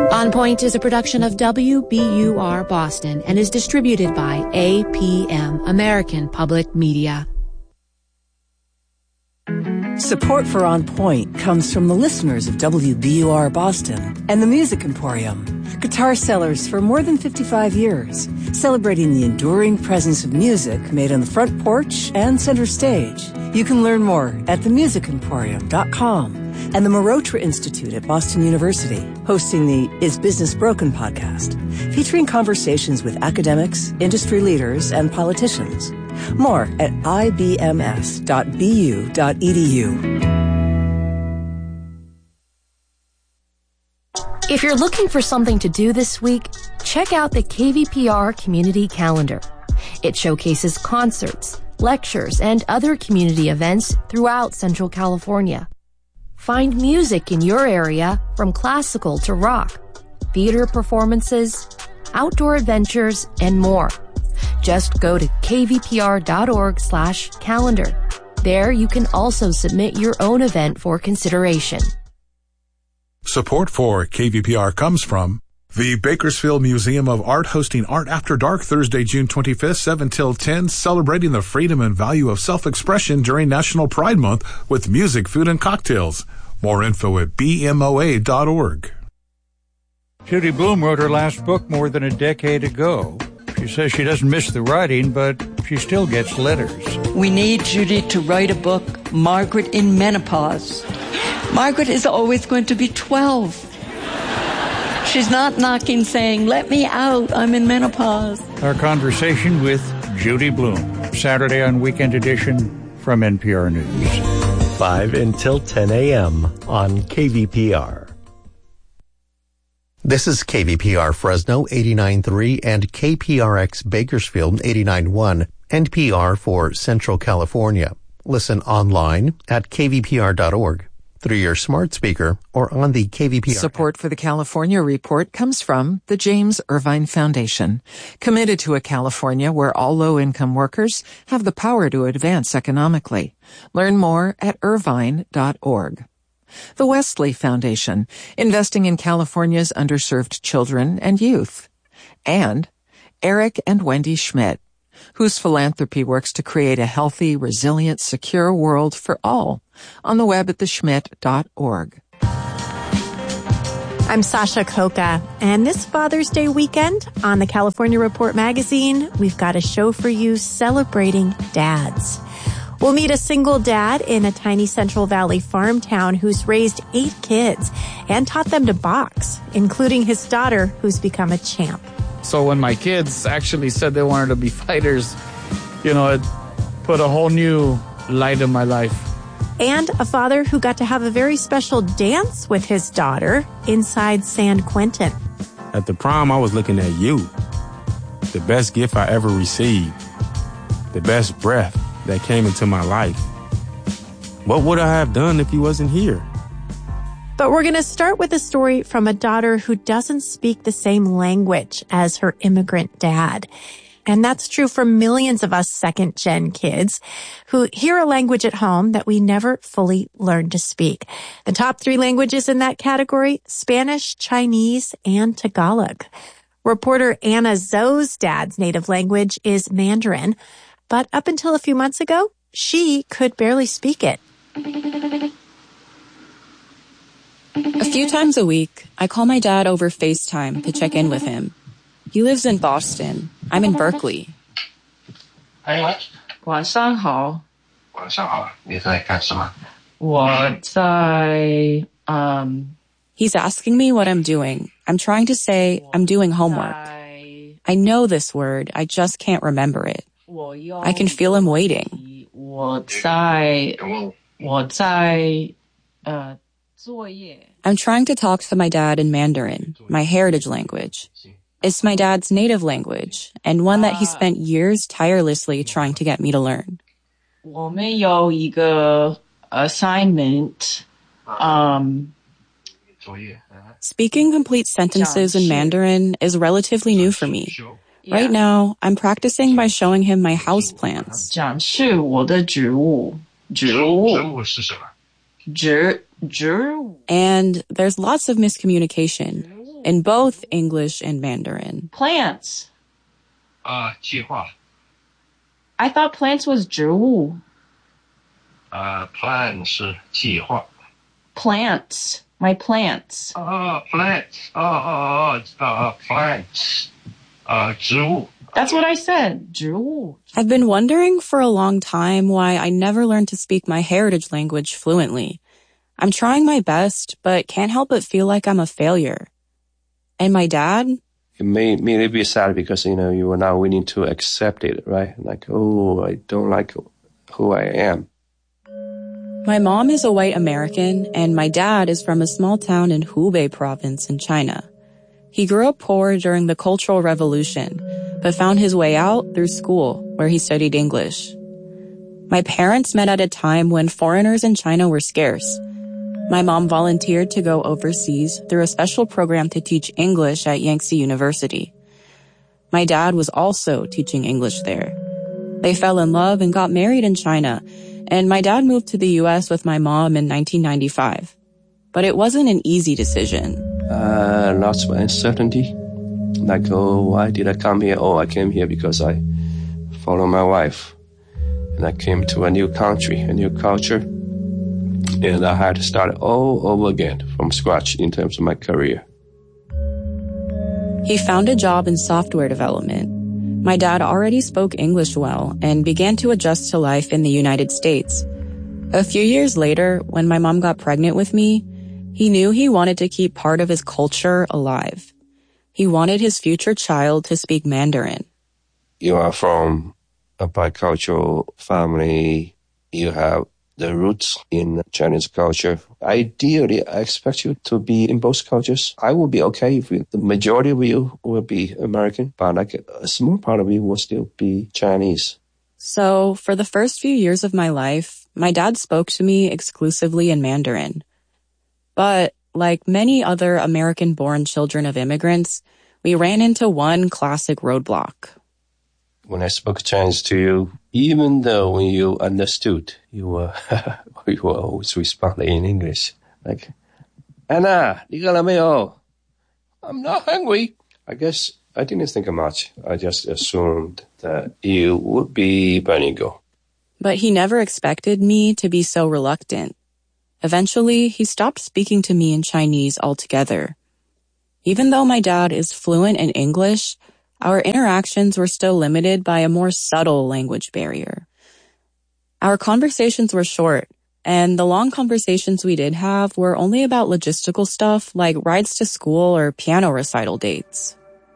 On Point is a production of WBUR Boston and is distributed by APM, American Public Media. Support for On Point comes from the listeners of WBUR Boston and the Music Emporium, guitar sellers for more than 55 years, celebrating the enduring presence of music made on the front porch and center stage. You can learn more at themusicemporium.com and the Marotra Institute at Boston University, hosting the Is Business Broken podcast, featuring conversations with academics, industry leaders, and politicians. More at ibms.bu.edu. If you're looking for something to do this week, check out the KVPR Community Calendar. It showcases concerts, lectures, and other community events throughout Central California. Find music in your area from classical to rock, theater performances, outdoor adventures, and more. Just go to kvpr.org/calendar. There you can also submit your own event for consideration. Support for KVPR comes from the Bakersfield Museum of Art, hosting Art After Dark Thursday, June 25th, 7 till 10, celebrating the freedom and value of self-expression during National Pride Month with music, food, and cocktails. More info at bmoa.org. Judy Blume wrote her last book more than a decade ago. She says she doesn't miss the writing, but she still gets letters. We need Judy to write a book, Margaret in Menopause. Margaret is always going to be 12. She's not knocking saying, let me out, I'm in menopause. Our conversation with Judy Blume, Saturday on Weekend Edition from NPR News. 5 until 10 a.m. on KVPR. This is KVPR Fresno 89.3 and KPRX Bakersfield 89.1, NPR for Central California. Listen online at kvpr.org, through your smart speaker, or on the KVPR. Support for the California Report comes from the James Irvine Foundation, committed to a California where all low-income workers have the power to advance economically. Learn more at irvine.org. The Wesley Foundation, investing in California's underserved children and youth. And Eric and Wendy Schmidt, whose philanthropy works to create a healthy, resilient, secure world for all, on the web at theschmidt.org. I'm Sasha Koka, and this Father's Day weekend on the California Report magazine, we've got a show for you celebrating dads. We'll meet a single dad in a tiny Central Valley farm town who's raised 8 kids and taught them to box, including his daughter, who's become a champ. So when my kids actually said they wanted to be fighters, it put a whole new light in my life. And a father who got to have a very special dance with his daughter inside San Quentin. At the prom, I was looking at you. The best gift I ever received. The best breath that came into my life. What would I have done if he wasn't here? But we're going to start with a story from a daughter who doesn't speak the same language as her immigrant dad. And that's true for millions of us second-gen kids who hear a language at home that we never fully learn to speak. The top 3 languages in that category, Spanish, Chinese, and Tagalog. Reporter Anna Zou's dad's native language is Mandarin, but up until a few months ago, she could barely speak it. A few times a week, I call my dad over FaceTime to check in with him. He lives in Boston. I'm in Berkeley. 晚上好。 晚上好，你在干什么？ 我在 He's asking me what I'm doing. I'm trying to say I'm doing homework. I know this word, I just can't remember it. I can feel him waiting. 我在 I'm trying to talk to my dad in Mandarin, my heritage language. It's my dad's native language, and one that he spent years tirelessly trying to get me to learn. 我们有一个 assignment. Speaking complete sentences in Mandarin is relatively new for me. Right now, I'm practicing by showing him my house plants. 展示我的植物。植物是什么？植物。 And there's lots of miscommunication. in both English and Mandarin. Plants. 计划 I thought plants was 植物. plan 是计划 Plants. My plants. plants plants 植物 That's what I said. 植物. I've been wondering for a long time why I never learned to speak my heritage language fluently. I'm trying my best, but can't help but feel like I'm a failure. And my dad? It made me a little bit sad because, you are not willing to accept it, right? Like, oh, I don't like who I am. My mom is a white American, and my dad is from a small town in Hubei province in China. He grew up poor during the Cultural Revolution, but found his way out through school, where he studied English. My parents met at a time when foreigners in China were scarce. My mom volunteered to go overseas through a special program to teach English at Yangtze University. My dad was also teaching English there. They fell in love and got married in China, and my dad moved to the U.S. with my mom in 1995. But it wasn't an easy decision. Lots of uncertainty. Like, oh, why did I come here? Oh, I came here because I follow my wife. And I came to a new country, a new culture. And I had to start all over again from scratch in terms of my career. He found a job in software development. My dad already spoke English well and began to adjust to life in the United States. A few years later, when my mom got pregnant with me, he knew he wanted to keep part of his culture alive. He wanted his future child to speak Mandarin. You are from a bicultural family. You have the roots in Chinese culture. Ideally, I expect you to be in both cultures. I will be okay if the majority of you will be American, but like a small part of you will still be Chinese. So, for the first few years of my life, my dad spoke to me exclusively in Mandarin. But, like many other American-born children of immigrants, we ran into one classic roadblock. When I spoke Chinese to you, even though when you understood, you were always responding in English. Like, Anna, 你饿了没有? I'm not hungry. I guess I didn't think much. I just assumed that you would be bilingual. But he never expected me to be so reluctant. Eventually, he stopped speaking to me in Chinese altogether. Even though my dad is fluent in English, our interactions were still limited by a more subtle language barrier. Our conversations were short, and the long conversations we did have were only about logistical stuff like rides to school or piano recital dates.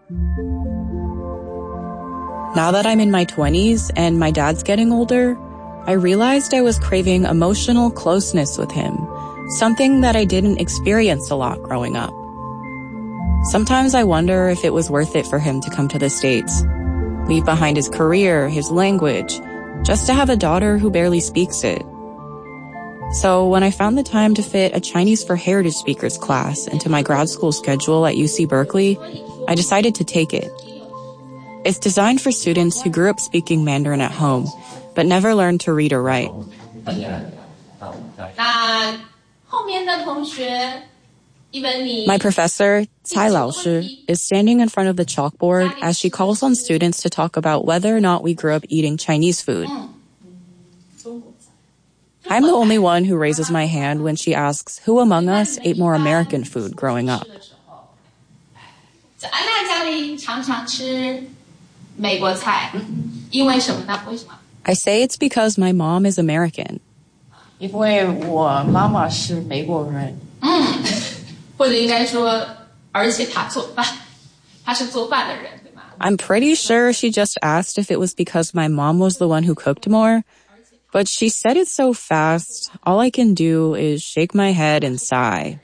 Now that I'm in my 20s and my dad's getting older, I realized I was craving emotional closeness with him, something that I didn't experience a lot growing up. Sometimes I wonder if it was worth it for him to come to the States, leave behind his career, his language, just to have a daughter who barely speaks it. So when I found the time to fit a Chinese for Heritage Speakers class into my grad school schedule at UC Berkeley, I decided to take it. It's designed for students who grew up speaking Mandarin at home, but never learned to read or write. My professor, Cai Laoshi, is standing in front of the chalkboard as she calls on students to talk about whether or not we grew up eating Chinese food. I'm the only one who raises my hand when she asks who among us ate more American food growing up. I say it's because my mom is American. I'm pretty sure she just asked if it was because my mom was the one who cooked more, but she said it so fast, all I can do is shake my head and sigh.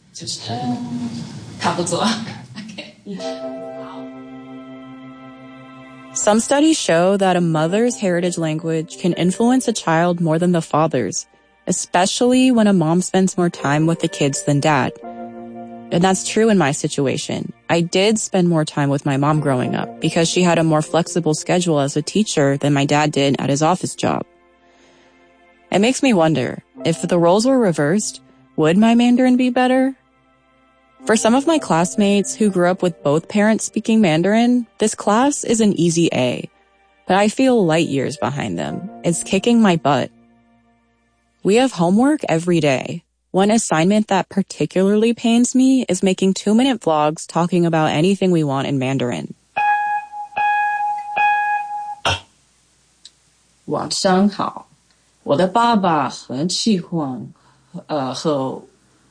Some studies show that a mother's heritage language can influence a child more than the father's, especially when a mom spends more time with the kids than dad. And that's true in my situation. I did spend more time with my mom growing up because she had a more flexible schedule as a teacher than my dad did at his office job. It makes me wonder, if the roles were reversed, would my Mandarin be better? For some of my classmates who grew up with both parents speaking Mandarin, this class is an easy A, but I feel light years behind them. It's kicking my butt. We have homework every day. One assignment that particularly pains me is making 2-minute vlogs talking about anything we want in Mandarin. 晚上好，我的爸爸很喜欢和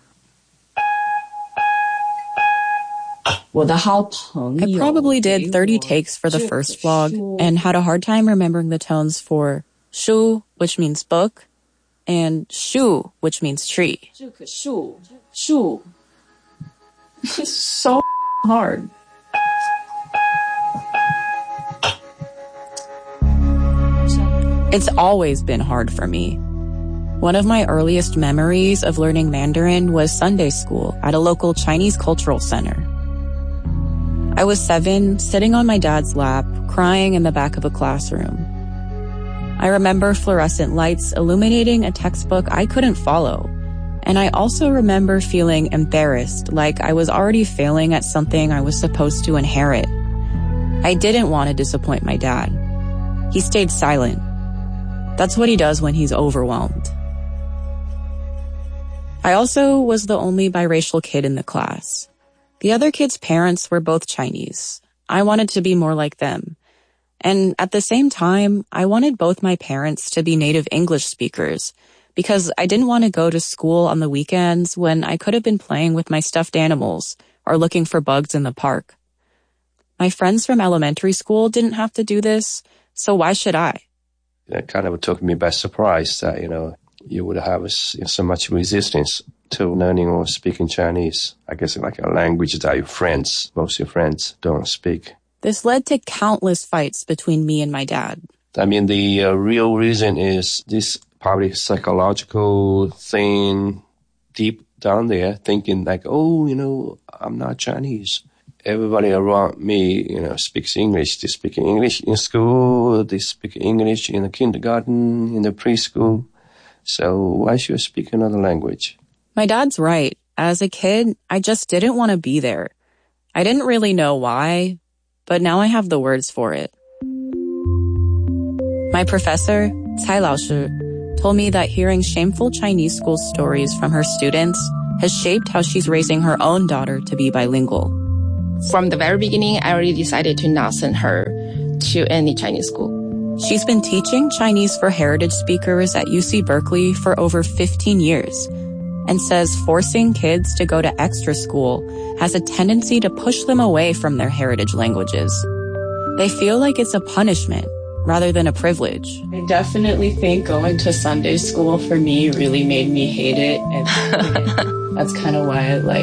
我的好朋友。 I probably did 30 takes for the first vlog and had a hard time remembering the tones for shu, which means book, and shu, which means tree. 这棵树 It's so hard. It's always been hard for me. One of my earliest memories of learning Mandarin was Sunday school at a local Chinese cultural center. I was 7, sitting on my dad's lap, crying in the back of a classroom. I remember fluorescent lights illuminating a textbook I couldn't follow, and I also remember feeling embarrassed, like I was already failing at something I was supposed to inherit. I didn't want to disappoint my dad. He stayed silent. That's what he does when he's overwhelmed. I also was the only biracial kid in the class. The other kids' parents were both Chinese. I wanted to be more like them. And at the same time, I wanted both my parents to be native English speakers because I didn't want to go to school on the weekends when I could have been playing with my stuffed animals or looking for bugs in the park. My friends from elementary school didn't have to do this, so why should I? It kind of took me by surprise that, you would have so much resistance to learning or speaking Chinese. I guess like a language that most of your friends don't speak. This led to countless fights between me and my dad. I mean, the real reason is this probably psychological thing deep down there, thinking like, I'm not Chinese. Everybody around me, speaks English. They speak English in school. They speak English in the kindergarten, in the preschool. So why should I speak another language? My dad's right. As a kid, I just didn't want to be there. I didn't really know why, but now I have the words for it. My professor, Cai Laoshi, told me that hearing shameful Chinese school stories from her students has shaped how she's raising her own daughter to be bilingual. From the very beginning, I already decided to not send her to any Chinese school. She's been teaching Chinese for heritage speakers at UC Berkeley for over 15 years and says forcing kids to go to extra school has a tendency to push them away from their heritage languages. They feel like it's a punishment rather than a privilege. I definitely think going to Sunday school for me really made me hate it. And that's kind of why I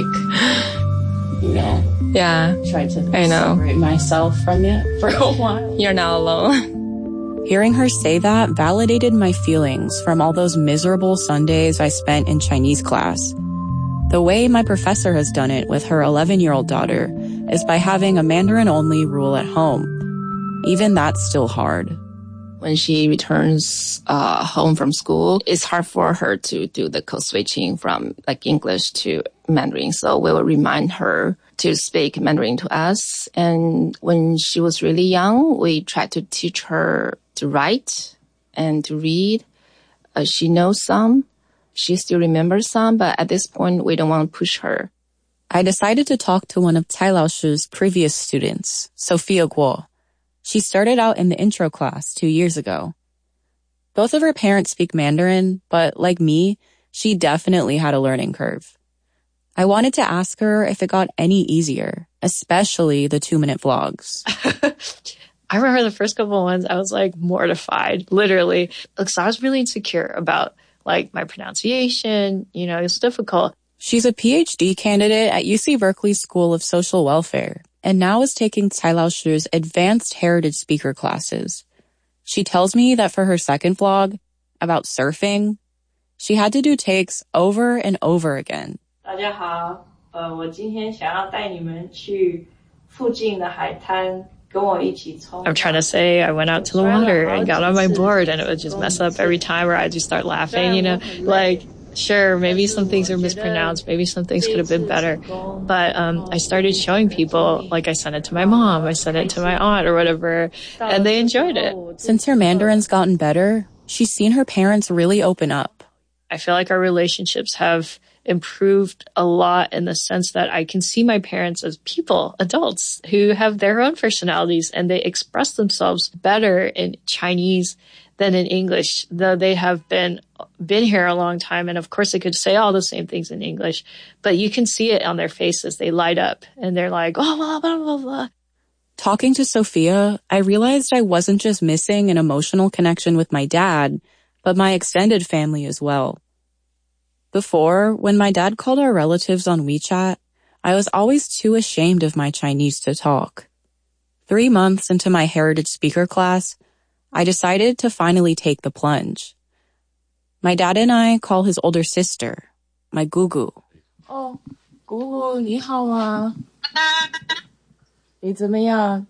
tried to separate myself from it for a while. You're not alone. Hearing her say that validated my feelings from all those miserable Sundays I spent in Chinese class. The way my professor has done it with her 11-year-old daughter is by having a Mandarin-only rule at home. Even that's still hard. When she returns home from school, it's hard for her to do the code switching from English to Mandarin. So we will remind her to speak Mandarin to us. And when she was really young, we tried to teach her to write and to read. She knows some. She still remembers some. But at this point, we don't want to push her. I decided to talk to one of Cai Laoshi's previous students, Sophia Guo. She started out in the intro class 2 years ago. Both of her parents speak Mandarin, but like me, she definitely had a learning curve. I wanted to ask her if it got any easier, especially the 2-minute vlogs. I remember the first couple of ones, I was mortified, literally. So I was really insecure about my pronunciation, it was difficult. She's a PhD candidate at UC Berkeley School of Social Welfare and now is taking Cai Laoshi's advanced heritage speaker classes. She tells me that for her second vlog about surfing, she had to do takes over and over again. 大家好，我今天想要带你们去附近的海滩，跟我一起冲。 I'm trying to say I went out to the water and got on my board and it would just mess up every time or I'd just start laughing, Sure, maybe some things are mispronounced. Maybe some things could have been better. But I started showing people, like I sent it to my mom, I sent it to my aunt or whatever, and they enjoyed it. Since her Mandarin's gotten better, she's seen her parents really open up. I feel like our relationships have improved a lot in the sense that I can see my parents as people, adults, who have their own personalities, and they express themselves better in Chinese than in English, though they have been here a long time. And of course, they could say all the same things in English, but you can see it on their faces. They light up and they're like, oh, blah, blah, blah, blah. Talking to Sophia, I realized I wasn't just missing an emotional connection with my dad, but my extended family as well. Before, when my dad called our relatives on WeChat, I was always too ashamed of my Chinese to talk. 3 months into my heritage speaker class, I decided to finally take the plunge. My dad and I call his older sister, my Gugu. Oh, Gugu, 你好吗? 你怎么样?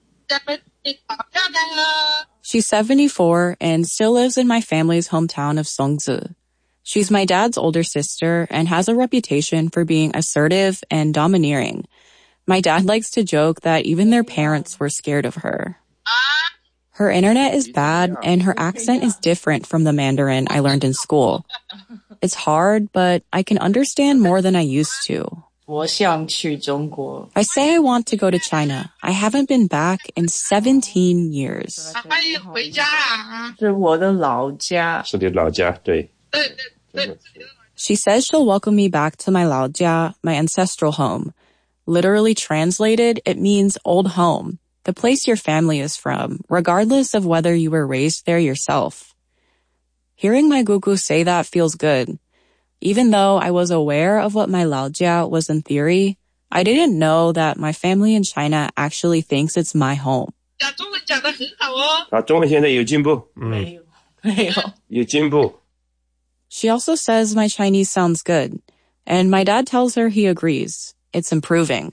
She's 74 and still lives in my family's hometown of Songzi. She's my dad's older sister and has a reputation for being assertive and domineering. My dad likes to joke that even their parents were scared of her. Her internet is bad and her accent is different from the Mandarin I learned in school. It's hard, but I can understand more than I used to. I say I want to go to China. I haven't been back in 17 years. She says she'll welcome me back to my Laojia, my ancestral home. Literally translated, it means old home, the place your family is from, regardless of whether you were raised there yourself. Hearing my Gugu say that feels good. Even though I was aware of what my Laojia was in theory, I didn't know that my family in China actually thinks it's my home. 中文现在有进步。有进步。 She also says my Chinese sounds good, and my dad tells her he agrees. It's improving.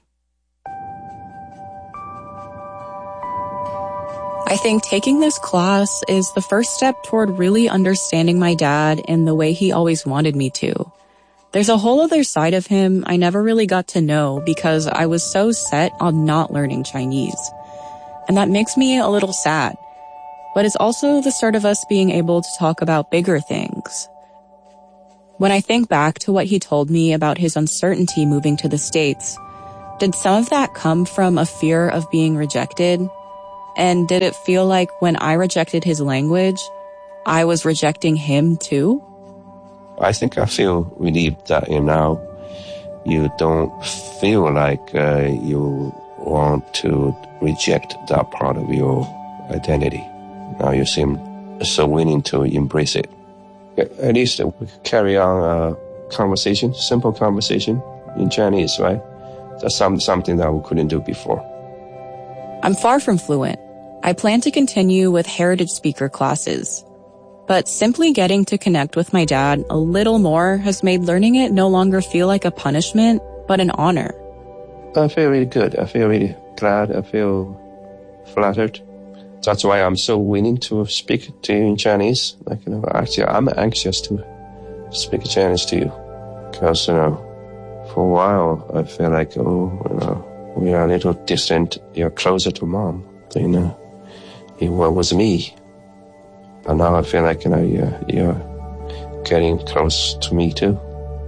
I think taking this class is the first step toward really understanding my dad in the way he always wanted me to. There's a whole other side of him I never really got to know because I was so set on not learning Chinese. And that makes me a little sad. But it's also the start of us being able to talk about bigger things. When I think back to what he told me about his uncertainty moving to the States, did some of that come from a fear of being rejected? And did it feel like when I rejected his language, I was rejecting him too? I think I feel relieved that now you don't feel like you want to reject that part of your identity. Now you seem so willing to embrace it. At least we could carry on a conversation, simple conversation in Chinese, right? That's something that we couldn't do before. I'm far from fluent. I plan to continue with heritage speaker classes. But simply getting to connect with my dad a little more has made learning it no longer feel like a punishment, but an honor. I feel really good. I feel really glad. I feel flattered. That's why I'm so willing to speak to you in Chinese. Actually, I'm anxious to speak Chinese to you. Because, for a while, I feel like, we are a little distant. You're closer to mom than it was me. And now I feel like, you're getting close to me too.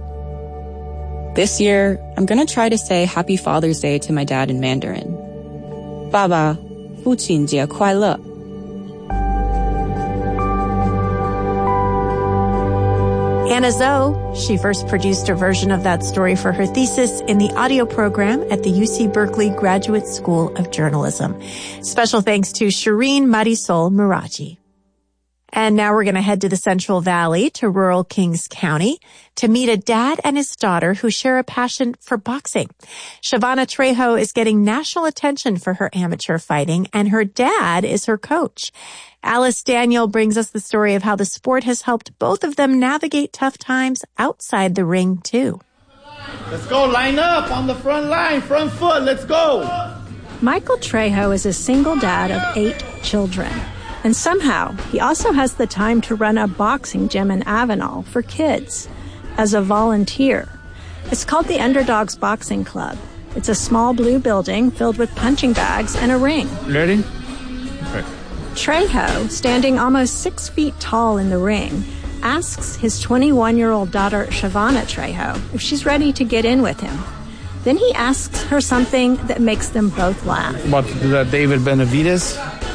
This year, I'm gonna try to say Happy Father's Day to my dad in Mandarin. Baba, 父亲节快乐. Anna Zhou, she first produced a version of that story for her thesis in the audio program at the UC Berkeley Graduate School of Journalism. Special thanks to Shireen Marisol Meraji. And now we're going to head to the Central Valley to rural Kings County to meet a dad and his daughter who share a passion for boxing. Shavana Trejo is getting national attention for her amateur fighting, and her dad is her coach. Alice Daniel brings us the story of how the sport has helped both of them navigate tough times outside the ring, too. Let's go, line up on the front line, front foot, let's go. Michael Trejo is a single dad of 8 children. And somehow, he also has the time to run a boxing gym in Avenal for kids. as a volunteer. It's called the Underdogs Boxing Club. It's a small blue building filled with punching bags and a ring. Ready? Okay. Trejo, standing almost 6 feet tall in the ring, asks his 21-year-old daughter, Shavana Trejo, if she's ready to get in with him. Then he asks her something that makes them both laugh. About the David Benavides?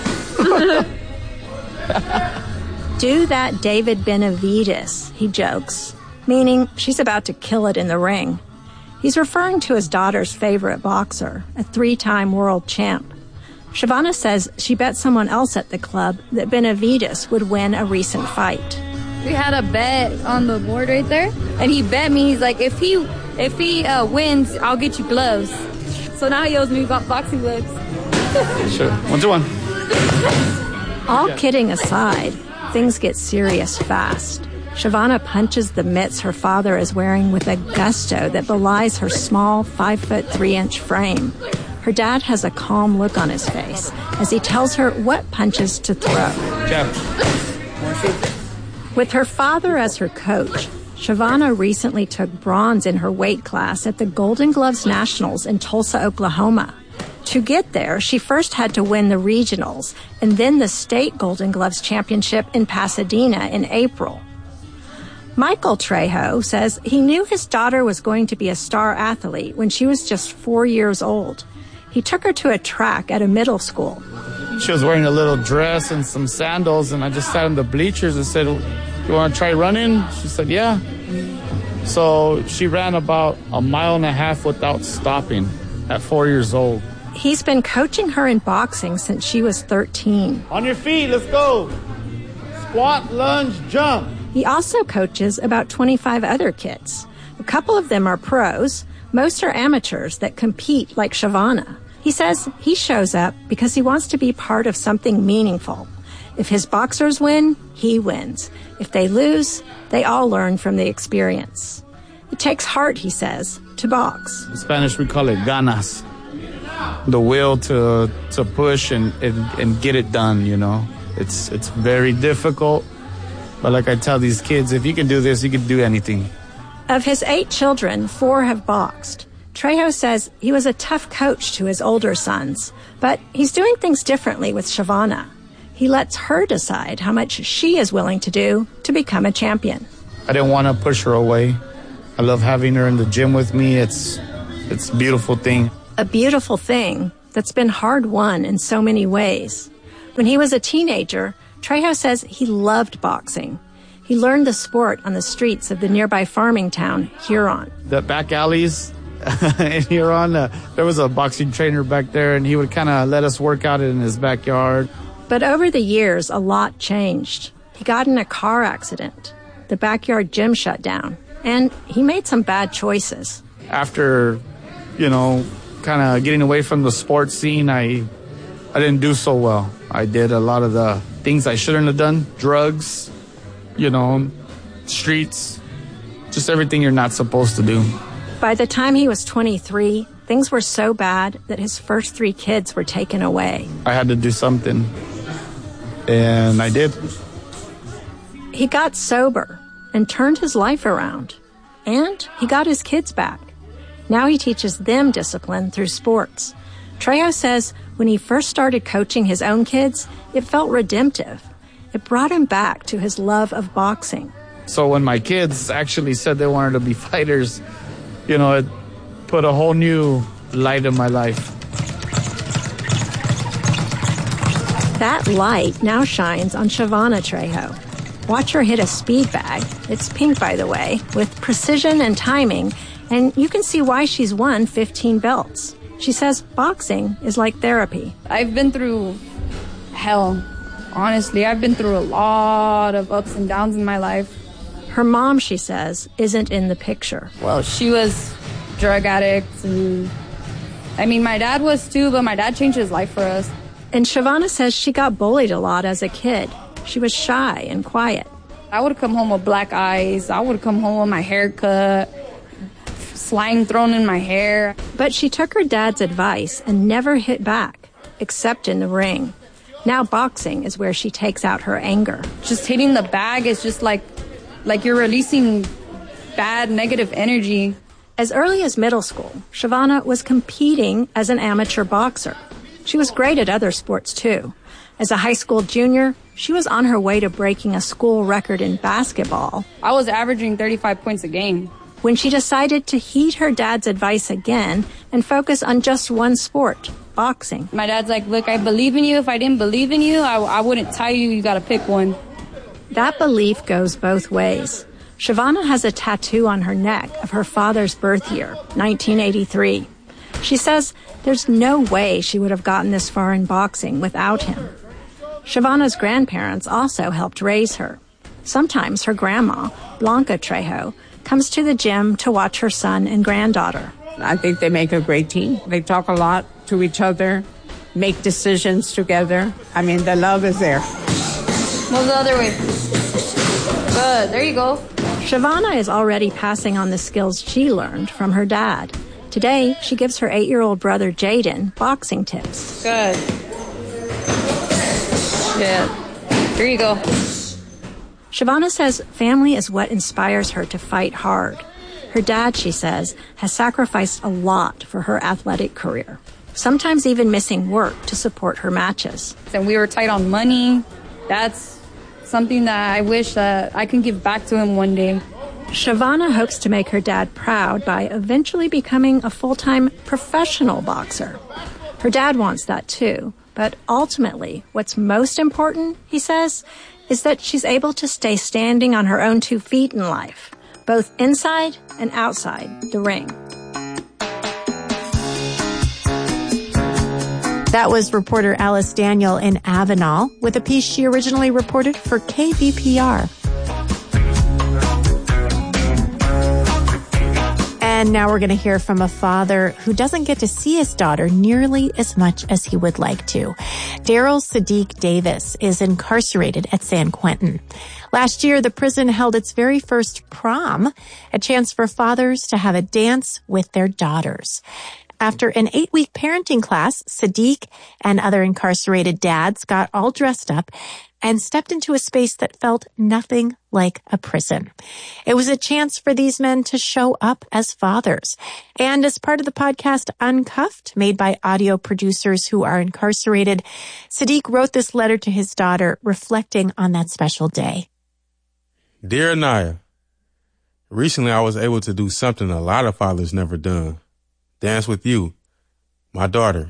Do that David Benavides, he jokes, meaning she's about to kill it in the ring. He's referring to his daughter's favorite boxer, a 3-time world champ. Shavana says she bet someone else at the club that Benavides would win a recent fight. We had a bet on the board right there, and he bet me. He's like, if he wins, I'll get you gloves. So now he owes me boxing gloves. Sure. 1-2-1. All kidding aside, things get serious fast. Shavana punches the mitts her father is wearing with a gusto that belies her small 5'3" frame. Her dad has a calm look on his face as he tells her what punches to throw. Jab. With her father as her coach, Shavana recently took bronze in her weight class at the Golden Gloves Nationals in Tulsa, Oklahoma. To get there, she first had to win the regionals and then the state Golden Gloves Championship in Pasadena in April. Michael Trejo says he knew his daughter was going to be a star athlete when she was just 4 years old. He took her to a track at a middle school. She was wearing a little dress and some sandals, and I just sat in the bleachers and said, "You want to try running?" She said, "Yeah." So she ran about 1.5 miles without stopping at 4 years old. He's been coaching her in boxing since she was 13. On your feet, let's go. Squat, lunge, jump. He also coaches about 25 other kids. A couple of them are pros. Most are amateurs that compete like Shavana. He says he shows up because he wants to be part of something meaningful. If his boxers win, he wins. If they lose, they all learn from the experience. It takes heart, he says, to box. In Spanish, we call it ganas. The will to push and get it done, you know. It's very difficult. But like I tell these kids, if you can do this, you can do anything. Of his 8 children, 4 have boxed. Trejo says he was a tough coach to his older sons, but he's doing things differently with Shavana. He lets her decide how much she is willing to do to become a champion. I didn't want to push her away. I love having her in the gym with me. It's a beautiful thing. A beautiful thing that's been hard-won in so many ways. When he was a teenager, Trejo says he loved boxing. He learned the sport on the streets of the nearby farming town, Huron. The back alleys in Huron, there was a boxing trainer back there, and he would kind of let us work out in his backyard. But over the years, a lot changed. He got in a car accident. The backyard gym shut down, and he made some bad choices. After, kind of getting away from the sports scene, I didn't do so well. I did a lot of the things I shouldn't have done. Drugs, streets, just everything you're not supposed to do. By the time he was 23, things were so bad that his first 3 kids were taken away. I had to do something, and I did. He got sober and turned his life around, and he got his kids back. Now he teaches them discipline through sports. Trejo says when he first started coaching his own kids, it felt redemptive. It brought him back to his love of boxing. So when my kids actually said they wanted to be fighters, it put a whole new light in my life. That light now shines on Shavana Trejo. Watch her hit a speed bag. It's pink, by the way, with precision and timing, and you can see why she's won 15 belts. She says boxing is like therapy. I've been through hell. Honestly, I've been through a lot of ups and downs in my life. Her mom, she says, isn't in the picture. Well, she was drug addict, and my dad was too, but my dad changed his life for us. And Shavana says she got bullied a lot as a kid. She was shy and quiet. I would come home with black eyes. I would come home with my hair cut, slang thrown in my hair. But she took her dad's advice and never hit back, except in the ring. Now boxing is where she takes out her anger. Just hitting the bag is just like you're releasing bad, negative energy. As early as middle school, Shavana was competing as an amateur boxer. She was great at other sports, too. As a high school junior, she was on her way to breaking a school record in basketball. I was averaging 35 points a game. When she decided to heed her dad's advice again and focus on just one sport, boxing. My dad's like, look, I believe in you. If I didn't believe in you, I wouldn't tell you you got to pick one. That belief goes both ways. Shavana has a tattoo on her neck of her father's birth year, 1983. She says there's no way she would have gotten this far in boxing without him. Shavana's grandparents also helped raise her. Sometimes her grandma, Blanca Trejo, comes to the gym to watch her son and granddaughter. I think they make a great team. They talk a lot to each other, make decisions together. I mean, the love is there. Move the other way. Good. There you go. Shavana is already passing on the skills she learned from her dad. Today, she gives her 8-year-old brother Jaden boxing tips. Good. Yeah. There you go. Shavana says family is what inspires her to fight hard. Her dad, she says, has sacrificed a lot for her athletic career, sometimes even missing work to support her matches. And we were tight on money. That's something that I wish that I can give back to him one day. Shavana hopes to make her dad proud by eventually becoming a full-time professional boxer. Her dad wants that too, but ultimately, what's most important, he says, is that she's able to stay standing on her own 2 feet in life, both inside and outside the ring. That was reporter Alice Daniel in Avenal with a piece she originally reported for KVPR. And now we're going to hear from a father who doesn't get to see his daughter nearly as much as he would like to. Daryl Sadiq Davis is incarcerated at San Quentin. Last year, the prison held its very first prom, a chance for fathers to have a dance with their daughters. After an 8-week parenting class, Sadiq and other incarcerated dads got all dressed up and stepped into a space that felt nothing like a prison. It was a chance for these men to show up as fathers. And as part of the podcast Uncuffed, made by audio producers who are incarcerated, Sadiq wrote this letter to his daughter reflecting on that special day. Dear Anaya, recently I was able to do something a lot of fathers never done. Dance with you, my daughter.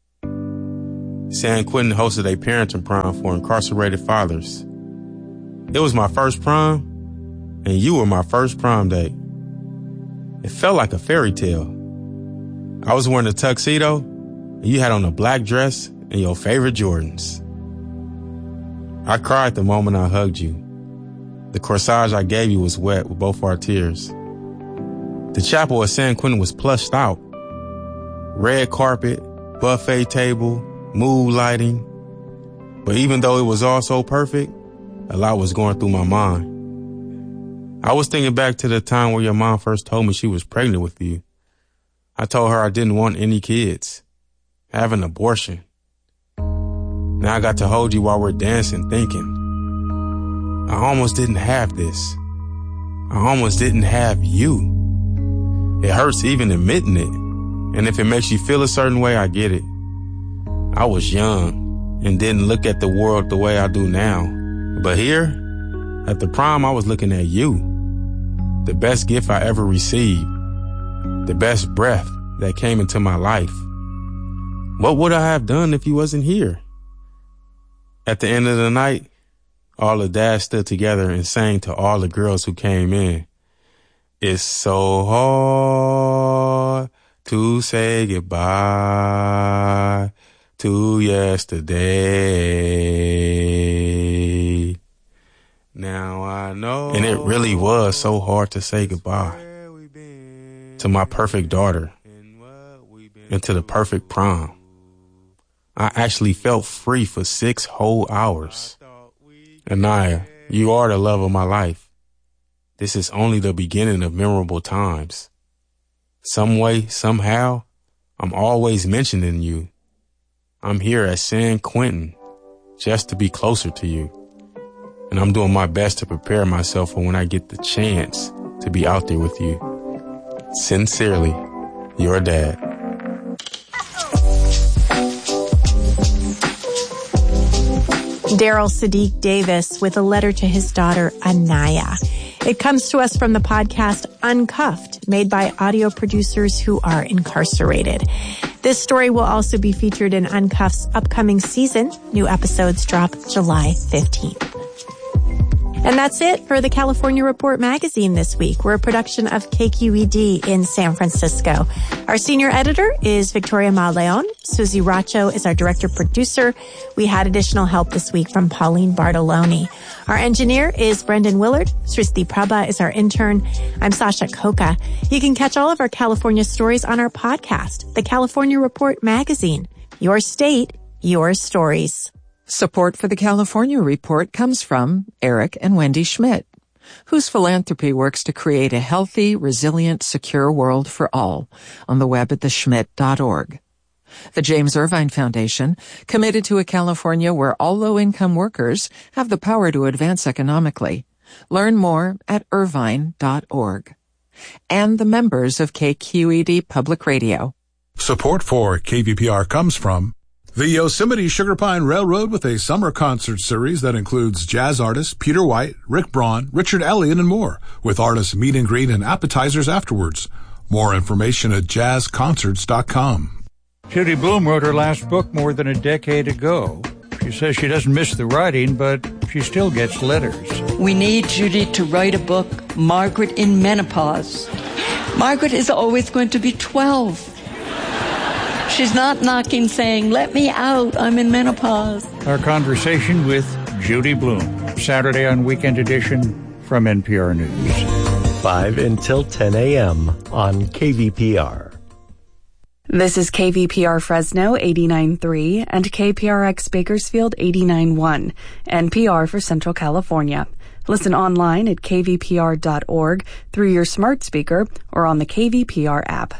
San Quentin hosted a parenting prom for incarcerated fathers. It was my first prom, and you were my first prom date. It felt like a fairy tale. I was wearing a tuxedo, and you had on a black dress and your favorite Jordans. I cried the moment I hugged you. The corsage I gave you was wet with both our tears. The chapel at San Quentin was plushed out. Red carpet, buffet table, mood lighting. But even though it was all so perfect, a lot was going through my mind. I was thinking back to the time where your mom first told me she was pregnant with you. I told her I didn't want any kids. Have an abortion. Now I got to hold you while we're dancing, thinking, I almost didn't have this. I almost didn't have you. It hurts even admitting it. And if it makes you feel a certain way, I get it. I was young and didn't look at the world the way I do now. But here, at the prom, I was looking at you. The best gift I ever received. The best breath that came into my life. What would I have done if you wasn't here? At the end of the night, all the dads stood together and sang to all the girls who came in. It's so hard to say goodbye to yesterday. Now I know. And it really was so hard to say goodbye to my perfect daughter and to the perfect prom. I actually felt free for 6 whole hours. Anaya, you are the love of my life. This is only the beginning of memorable times. Some way, somehow, I'm always mentioning you. I'm here at San Quentin just to be closer to you. And I'm doing my best to prepare myself for when I get the chance to be out there with you. Sincerely, your dad. Daryl Sadiq Davis with a letter to his daughter, Anaya. It comes to us from the podcast Uncuffed, made by audio producers who are incarcerated. This story will also be featured in Uncuffed's upcoming season. New episodes drop July 15th. And that's it for the California Report magazine this week. We're a production of KQED in San Francisco. Our senior editor is Victoria Mauleon. Susie Racho is our director producer. We had additional help this week from Pauline Bartoloni. Our engineer is Brendan Willard. Srishti Prabha is our intern. I'm Sasha Khokha. You can catch all of our California stories on our podcast, the California Report magazine. Your state, your stories. Support for the California Report comes from Eric and Wendy Schmidt, whose philanthropy works to create a healthy, resilient, secure world for all on the web at theschmidt.org. The James Irvine Foundation, committed to a California where all low-income workers have the power to advance economically. Learn more at irvine.org. And the members of KQED Public Radio. Support for KVPR comes from the Yosemite Sugar Pine Railroad with a summer concert series that includes jazz artists Peter White, Rick Braun, Richard Elliott, and more, with artists meet and greet and appetizers afterwards. More information at jazzconcerts.com. Judy Blume wrote her last book more than a decade ago. She says she doesn't miss the writing, but she still gets letters. We need Judy to write a book, Margaret in Menopause. Margaret is always going to be 12. She's not knocking saying, let me out, I'm in menopause. Our conversation with Judy Blume, Saturday on Weekend Edition from NPR News. 5 until 10 a.m. on KVPR. This is KVPR Fresno 89.3 and KPRX Bakersfield 89.1, NPR for Central California. Listen online at kvpr.org through your smart speaker or on the KVPR app.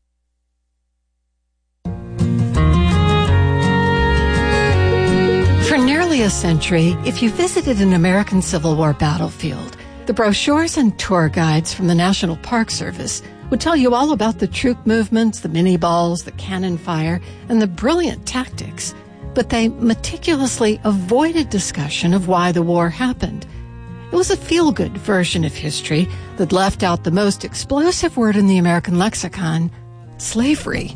For nearly a century, if you visited an American Civil War battlefield, the brochures and tour guides from the National Park Service would tell you all about the troop movements, the mini balls, the cannon fire, and the brilliant tactics. But they meticulously avoided discussion of why the war happened. It was a feel-good version of history that left out the most explosive word in the American lexicon, slavery.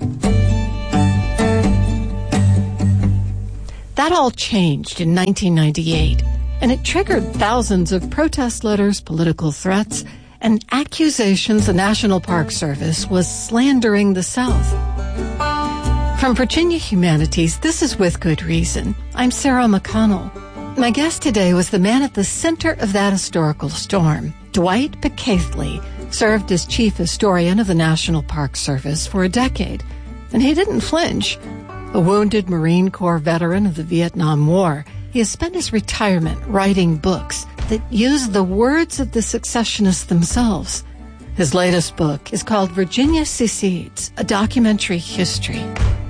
That all changed in 1998, and it triggered thousands of protest letters, political threats, and accusations the National Park Service was slandering the South. From Virginia Humanities, this is With Good Reason. I'm Sarah McConnell. My guest today was the man at the center of that historical storm. Dwight Picaithley served as chief historian of the National Park Service for a decade, and he didn't flinch. A wounded Marine Corps veteran of the Vietnam War, he has spent his retirement writing books that use the words of the secessionists themselves. His latest book is called Virginia Secedes, a Documentary History.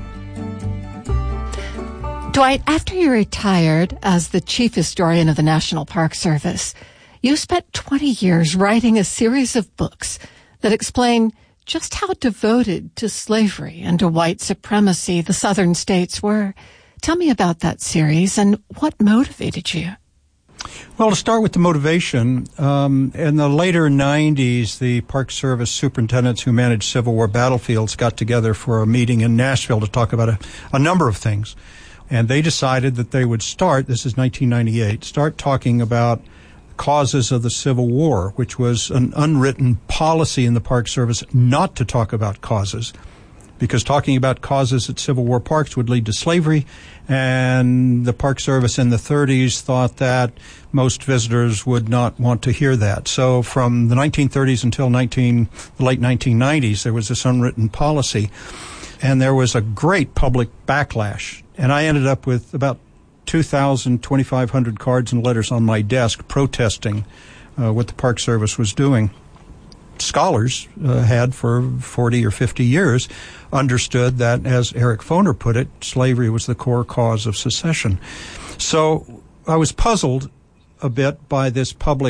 Dwight, after you retired as the chief historian of the National Park Service, you spent 20 years writing a series of books that explain just how devoted to slavery and to white supremacy the southern states were. Tell me about that series and what motivated you. Well, to start with the motivation, in the later 90s, the Park Service superintendents who managed Civil War battlefields got together for a meeting in Nashville to talk about a number of things. And they decided that they would start, this is 1998, start talking about causes of the Civil War, which was an unwritten policy in the Park Service not to talk about causes, because talking about causes at Civil War parks would lead to slavery, and the Park Service in the 30s thought that most visitors would not want to hear that. So from the 1930s until the late 1990s, there was this unwritten policy, and there was a great public backlash. And I ended up with about 2,500 cards and letters on my desk protesting what the Park Service was doing. Scholars had for 40 or 50 years understood that, as Eric Foner put it, slavery was the core cause of secession. So I was puzzled a bit by this public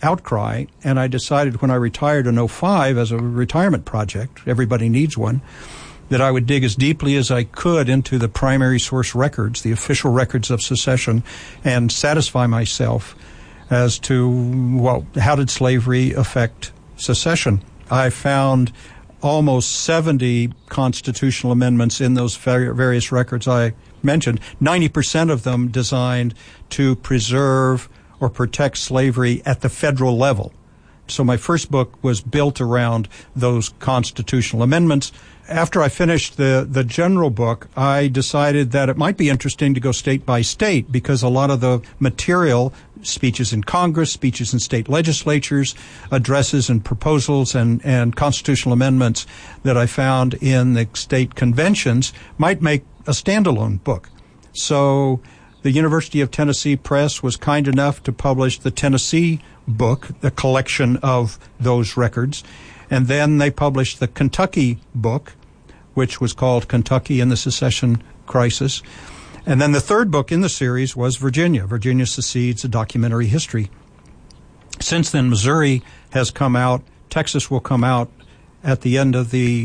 outcry, and I decided when I retired in 2005 as a retirement project, everybody needs one, that I would dig as deeply as I could into the primary source records, the official records of secession, and satisfy myself as to, well, how did slavery affect secession? I found almost 70 constitutional amendments in those various records I mentioned, 90% of them designed to preserve or protect slavery at the federal level. So my first book was built around those constitutional amendments. After I finished the general book, I decided that it might be interesting to go state by state, because a lot of the material, speeches in Congress, speeches in state legislatures, addresses and proposals and constitutional amendments that I found in the state conventions might make a standalone book. So the University of Tennessee Press was kind enough to publish the Tennessee book, the collection of those records. And then they published the Kentucky book, which was called Kentucky and the Secession Crisis. And then the third book in the series was Virginia. Virginia Secedes, a documentary history. Since then, Missouri has come out. Texas will come out at the end of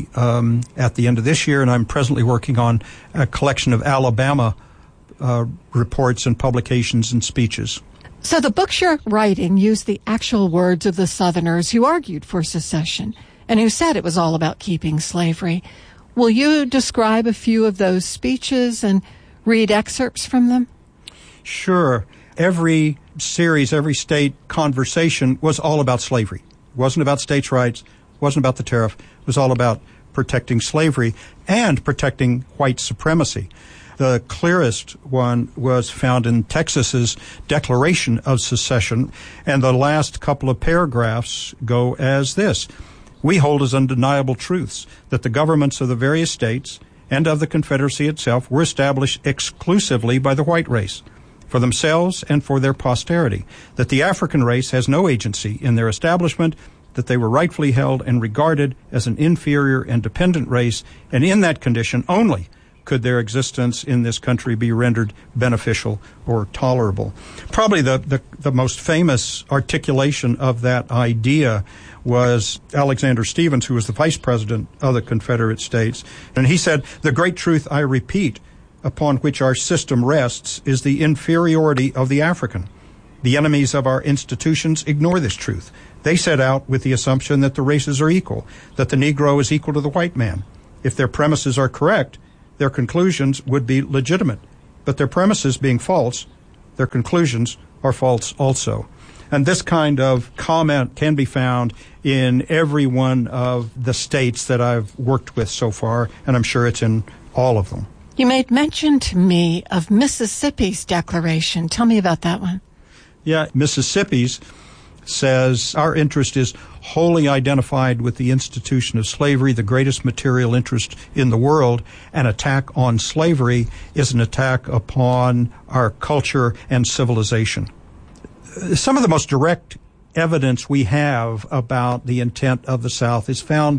this year, and I'm presently working on a collection of Alabama reports and publications and speeches. So the books you're writing use the actual words of the Southerners who argued for secession and who said it was all about keeping slavery. Will you describe a few of those speeches and read excerpts from them? Sure. Every series, every state conversation was all about slavery. It wasn't about states' rights, it wasn't about the tariff. It was all about protecting slavery and protecting white supremacy. The clearest one was found in Texas's Declaration of Secession, and the last couple of paragraphs go as this. We hold as undeniable truths that the governments of the various states and of the Confederacy itself were established exclusively by the white race, for themselves and for their posterity, that the African race has no agency in their establishment, that they were rightfully held and regarded as an inferior and dependent race, and in that condition only could their existence in this country be rendered beneficial or tolerable. Probably the most famous articulation of that idea was Alexander Stephens, who was the vice president of the Confederate States. And he said, "The great truth, I repeat, upon which our system rests is the inferiority of the African. The enemies of our institutions ignore this truth. They set out with the assumption that the races are equal, that the Negro is equal to the white man. If their premises are correct, their conclusions would be legitimate. But their premises being false, their conclusions are false also." And this kind of comment can be found in every one of the states that I've worked with so far, and I'm sure it's in all of them. You made mention to me of Mississippi's declaration. Tell me about that one. Yeah, Mississippi's says our interest is wholly identified with the institution of slavery, the greatest material interest in the world. An attack on slavery is an attack upon our culture and civilization. Some of the most direct evidence we have about the intent of the South is found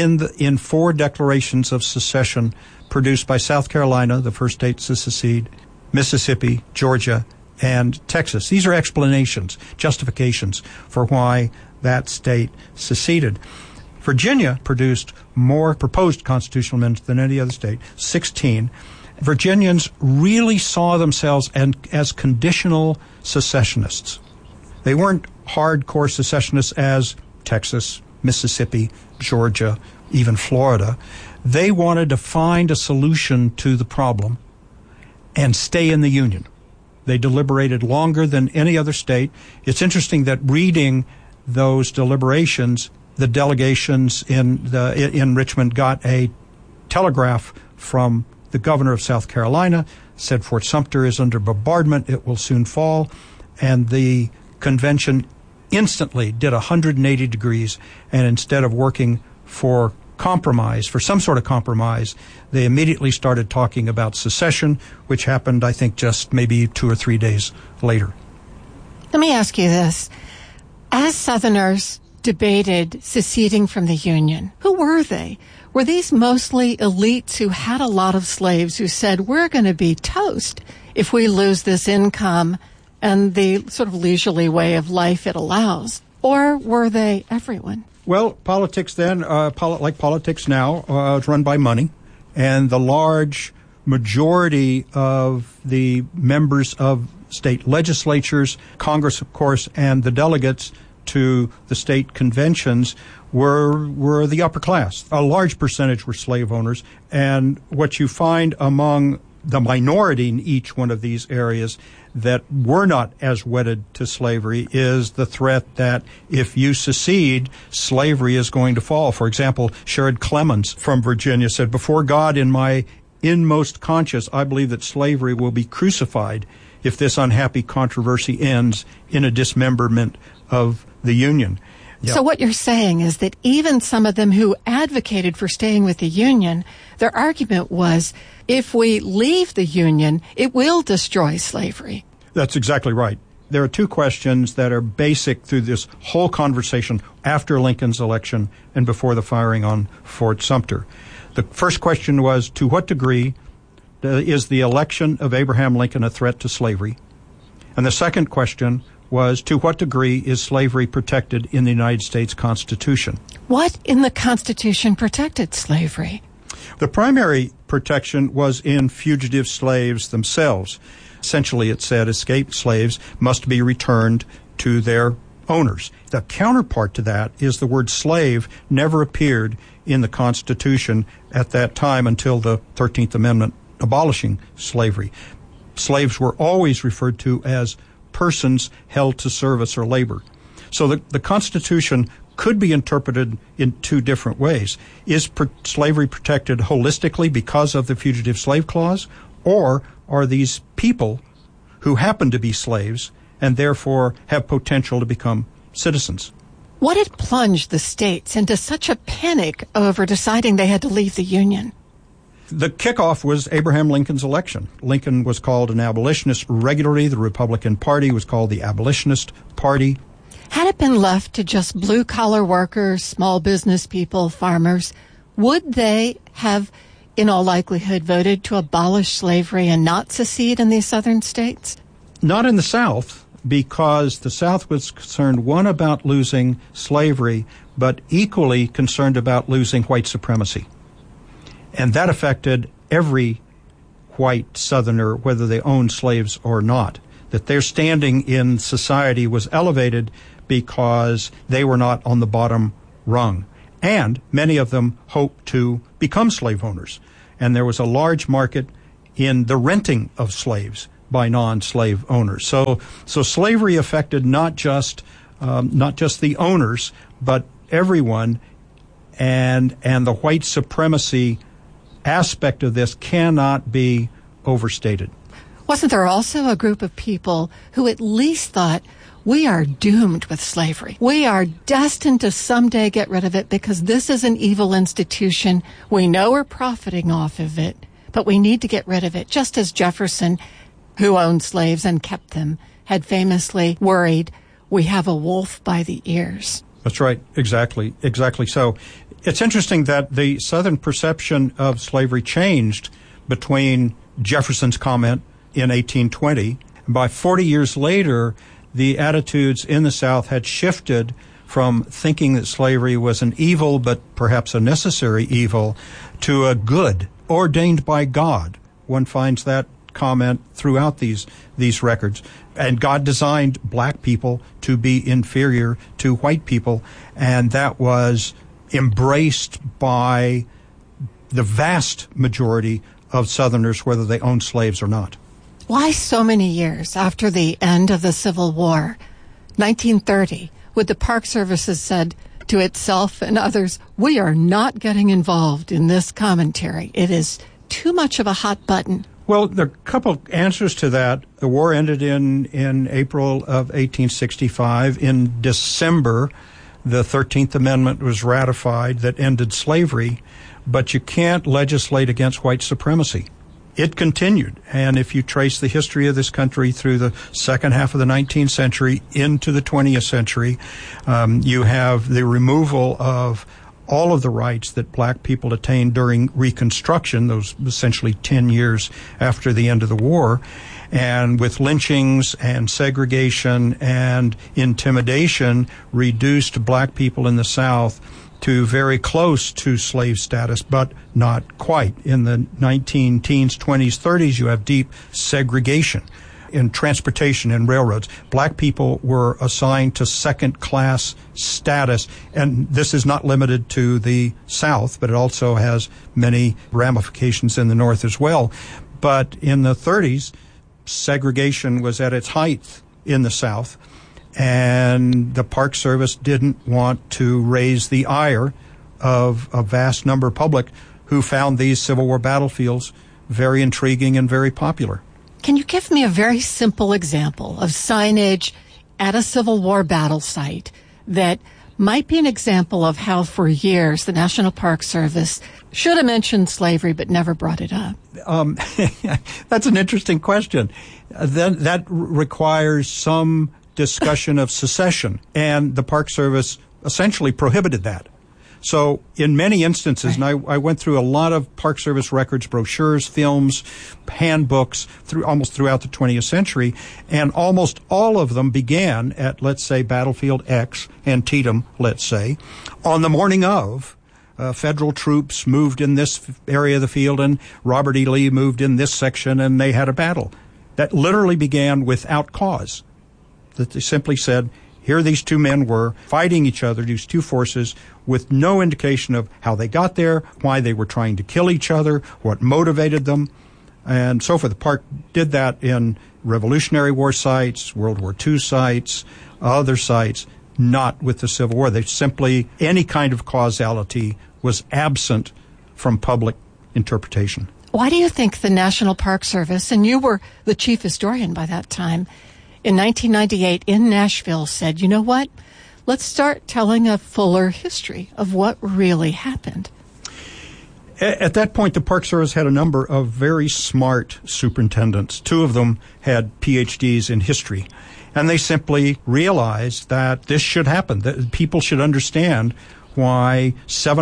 in 4 declarations of secession produced by South Carolina, the first state to secede, Mississippi, Georgia, and Texas. These are explanations, justifications for why that state seceded. Virginia produced more proposed constitutional amendments than any other state, 16. Virginians really saw themselves as conditional secessionists. They weren't hardcore secessionists as Texas, Mississippi, Georgia, even Florida. They wanted to find a solution to the problem and stay in the Union. They deliberated longer than any other state. It's interesting that reading those deliberations, the delegations in Richmond got a telegraph from the governor of South Carolina, said Fort Sumter is under bombardment, it will soon fall, and the convention instantly did 180 degrees, and instead of working for compromise, for some sort of compromise, they immediately started talking about secession, which happened, I think, just maybe 2 or 3 days later. Let me ask you this. As Southerners debated seceding from the Union, who were they? Were these mostly elites who had a lot of slaves who said, we're going to be toast if we lose this income and the sort of leisurely way of life it allows? Or were they everyone? Well, politics then, like politics now, is run by money, and the large majority of the members of state legislatures, Congress, of course, and the delegates to the state conventions were the upper class. A large percentage were slave owners, and what you find among the minority in each one of these areas that were not as wedded to slavery is the threat that if you secede, slavery is going to fall. For example, Sherrod Clemens from Virginia said, "Before God, in my inmost conscience, I believe that slavery will be crucified if this unhappy controversy ends in a dismemberment of the Union." Yeah. So what you're saying is that even some of them who advocated for staying with the Union, their argument was, if we leave the Union, it will destroy slavery. That's exactly right. There are two questions that are basic through this whole conversation after Lincoln's election and before the firing on Fort Sumter. The first question was, to what degree is the election of Abraham Lincoln a threat to slavery? And the second question was, to what degree is slavery protected in the United States Constitution? What in the Constitution protected slavery? The primary protection was in fugitive slaves themselves. Essentially, it said escaped slaves must be returned to their owners. The counterpart to that is the word slave never appeared in the Constitution at that time until the 13th Amendment abolishing slavery. Slaves were always referred to as persons held to service or labor. So the Constitution could be interpreted in two different ways. Is slavery protected holistically because of the Fugitive Slave Clause, or are these people who happen to be slaves and therefore have potential to become citizens? What had plunged the states into such a panic over deciding they had to leave the Union? The kickoff was Abraham Lincoln's election. Lincoln was called an abolitionist regularly. The Republican Party was called the Abolitionist Party. Had it been left to just blue-collar workers, small business people, farmers, would they have, in all likelihood, voted to abolish slavery and not secede in these southern states? Not in the South, because the South was concerned, one, about losing slavery, but equally concerned about losing white supremacy. And that affected every white Southerner, whether they owned slaves or not, that their standing in society was elevated because they were not on the bottom rung. And many of them hoped to become slave owners. And there was a large market in the renting of slaves by non-slave owners. So slavery affected not just the owners, but everyone. And the white supremacy aspect of this cannot be overstated. Wasn't there also a group of people who at least thought, we are doomed with slavery. We are destined to someday get rid of it because this is an evil institution. We know we're profiting off of it, but we need to get rid of it. Just as Jefferson, who owned slaves and kept them, had famously worried, we have a wolf by the ears. That's right. Exactly so. It's interesting that the Southern perception of slavery changed between Jefferson's comment in 1820. By 40 years later, the attitudes in the South had shifted from thinking that slavery was an evil, but perhaps a necessary evil, to a good, ordained by God. One finds that comment throughout these records. And God designed black people to be inferior to white people, and that was embraced by the vast majority of Southerners, whether they owned slaves or not. Why so many years after the end of the Civil War, 1930, would the Park Service have said to itself and others, we are not getting involved in this commentary. It is too much of a hot button. Well, there are a couple answers to that. The war ended in April of 1865. In December, the 13th Amendment was ratified that ended slavery, but you can't legislate against white supremacy. It continued, and if you trace the history of this country through the second half of the 19th century into the 20th century, you have the removal of all of the rights that black people attained during Reconstruction, those essentially 10 years after the end of the war, and with lynchings and segregation and intimidation, reduced black people in the South to very close to slave status, but not quite. In the 19-teens, 20s, 30s, you have deep segregation in transportation and railroads. Black people were assigned to second-class status, and this is not limited to the South, but it also has many ramifications in the North as well. But in the 30s, segregation was at its height in the South, and the Park Service didn't want to raise the ire of a vast number of public who found these Civil War battlefields very intriguing and very popular. Can you give me a very simple example of signage at a Civil War battle site that might be an example of how for years the National Park Service should have mentioned slavery but never brought it up? That's an interesting question. That requires some discussion of secession, and the Park Service essentially prohibited that. So in many instances, and I went through a lot of Park Service records, brochures, films, handbooks almost throughout the 20th century, and almost all of them began at, let's say, Battlefield X, Antietam, let's say, on the morning of federal troops moved in this area of the field, and Robert E. Lee moved in this section, and they had a battle. That literally began without cause. That they simply said, here these two men were fighting each other, these two forces, with no indication of how they got there, why they were trying to kill each other, what motivated them, and so forth. The park did that in Revolutionary War sites, World War II sites, other sites, not with the Civil War. They simply, any kind of causality was absent from public interpretation. Why do you think the National Park Service, and you were the chief historian by that time, in 1998 in Nashville said, you know what, let's start telling a fuller history of what really happened? At that point, the Park Service had a number of very smart superintendents. Two of them had PhDs in history. And they simply realized that this should happen, that people should understand why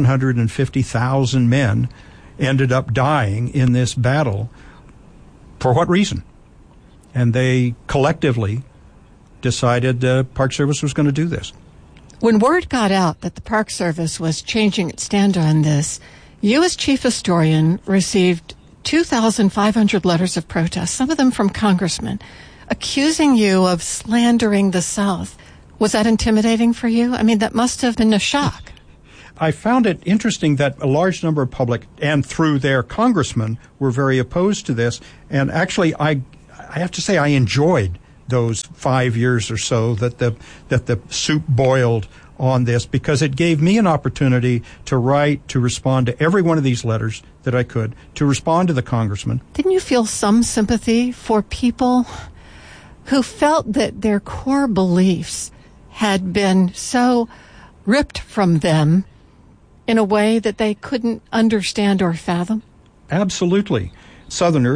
750,000 men ended up dying in this battle. For what reason? And they collectively decided the Park Service was going to do this. When word got out that the Park Service was changing its stand on this, you as chief historian received 2,500 letters of protest, some of them from congressmen, accusing you of slandering the South. Was that intimidating for you? I mean, that must have been a shock. I found it interesting that a large number of public, and through their congressmen, were very opposed to this. And actually, I have to say I enjoyed those 5 years or so that the soup boiled on this, because it gave me an opportunity to write, to respond to every one of these letters that I could, to respond to the congressman. Didn't you feel some sympathy for people who felt that their core beliefs had been so ripped from them in a way that they couldn't understand or fathom? Absolutely. Southerners